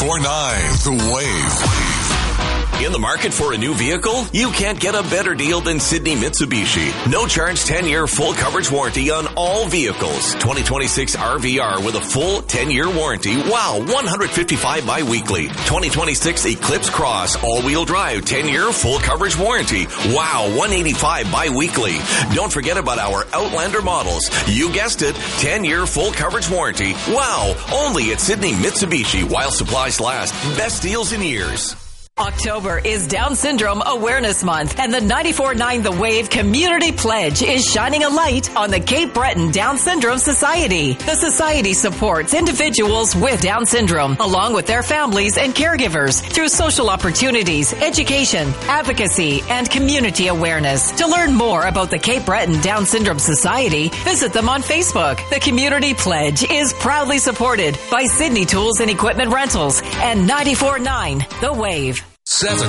94.9 The Wave. In the market for a new vehicle? You can't get a better deal than Sydney Mitsubishi. No charge 10-year full coverage warranty on all vehicles. 2026 RVR with a full 10-year warranty. Wow, $155 bi-weekly. 2026 Eclipse Cross all-wheel drive 10-year full coverage warranty. Wow, $185 bi-weekly. Don't forget about our Outlander models. You guessed it, 10-year full coverage warranty. Wow, only at Sydney Mitsubishi while supplies last. Best deals in years. October is Down Syndrome Awareness Month, and the 94.9 The Wave Community Pledge is shining a light on the Cape Breton Down Syndrome Society. The society supports individuals with Down syndrome, along with their families and caregivers, through social opportunities, education, advocacy, and community awareness. To learn more about the Cape Breton Down Syndrome Society, visit them on Facebook. The Community Pledge is proudly supported by Sydney Tools and Equipment Rentals and 94.9 The Wave. 7